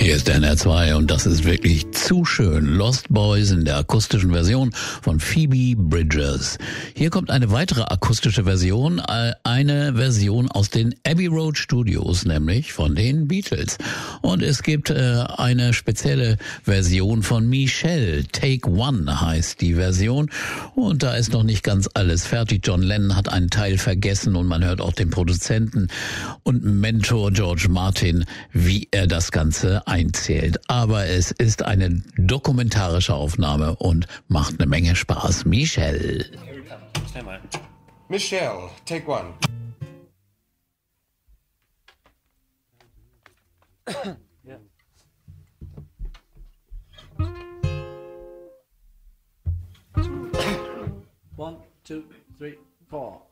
Hier ist NR2 und das ist wirklich zu schön. Lost Boys in der akustischen Version von Phoebe Bridgers. Hier kommt eine weitere akustische Version, eine Version aus den Abbey Road Studios, nämlich von den Beatles. Und es gibt eine spezielle Version von Michelle. Take One heißt die Version. Und da ist noch nicht ganz alles fertig. John Lennon hat einen Teil vergessen und man hört auch den Produzenten und Mentor George Martin, wie er das Ganze einzählt. Aber es ist eine dokumentarische Aufnahme und macht eine Menge Spaß. Michelle. Michelle, take one. Yeah. 1, 2, 3, 4.